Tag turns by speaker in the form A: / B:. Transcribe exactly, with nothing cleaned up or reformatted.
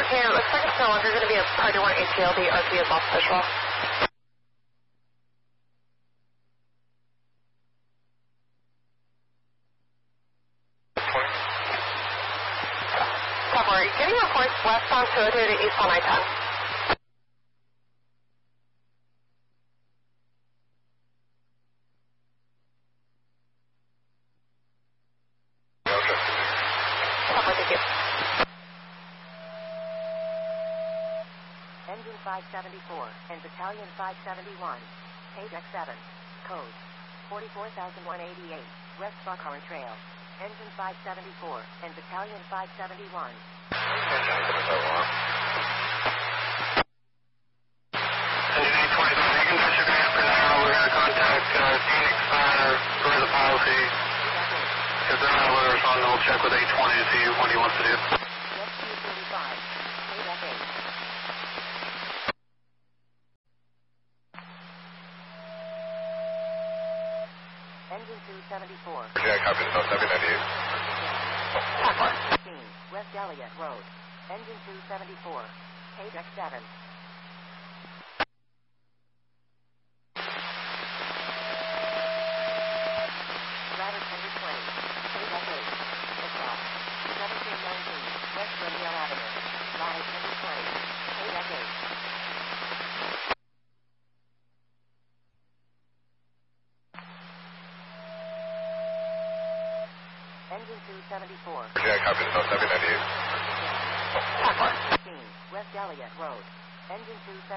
A: Okay, it looks like it's no longer going to be a Priority one A C L. The R P is off visual. Copy. Getting reports westbound two oh two to eastbound I ten. Copy, thank you.
B: Engine five seventy-four and Battalion five seventy-one, page X seven, code forty-four thousand one hundred eighty-eight, West Buckhorn Trail. Engine five seventy-four and Battalion five seventy-one.
C: Engine eight twenty-nine, you can touch your ground for now. We're going to contact uh, Phoenix Fire for the policy. If they're not with us on, we'll check with eight twenty to see what he wants to do.
B: West two thirty-five, page F eight. Engine two seventy-four.
C: Yeah, copy. So seven ninety-eight.
B: fifteen, West Elliott Road. Engine two seventy-four, page X seven. Driver twenty twenty, page F eight. Liftoff. seventeen nineteen, West Romeo Avenue. Line twenty twenty, page F eight. Engine two seventy-four.
C: Yeah, copy. So seven ninety-eight.
B: fifteen, West Elliott Road. Engine two seventy-four.